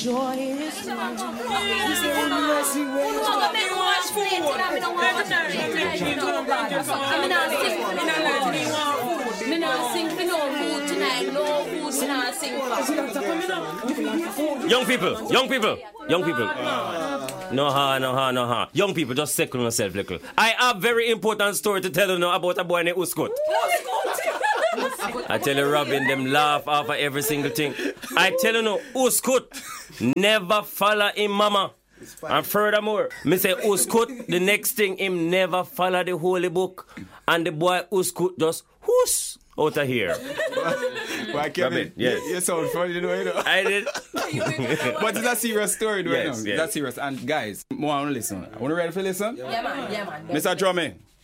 joy is mine. Me not sing for no food tonight. No food, me not sing for. Young people. No ha. Young people, just second yourself, little. I have very important story to tell you now about a boy named Uskut. I tell you, Robin, them laugh after every single thing. I tell you now, Uskut never follow him mama. And furthermore, me say Uskut, the next thing, him never follow the holy book. And the boy Uskut just whoosh out of here. Why, Kevin? Yes. You sound funny, you know. I did. But it's a serious story, do you know? Yes. That's serious. And guys, more want to listen. I want to ready for listen? Yeah, man. Mr. Drumming.